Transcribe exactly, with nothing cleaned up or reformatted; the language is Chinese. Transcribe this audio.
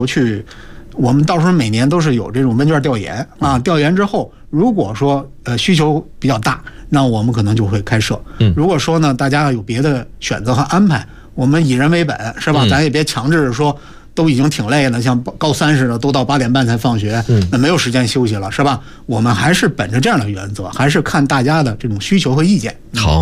去，我们到时候每年都是有这种问卷调研啊，调研之后，如果说呃需求比较大，那我们可能就会开设。 嗯， 如果说呢，大家有别的选择和安排，我们以人为本，是吧？ 嗯、 咱也别强制说都已经挺累了，像高三似的，都到八点半才放学， 嗯， 那没有时间休息了，是吧？我们还是本着这样的原则，还是看大家的这种需求和意见。 好。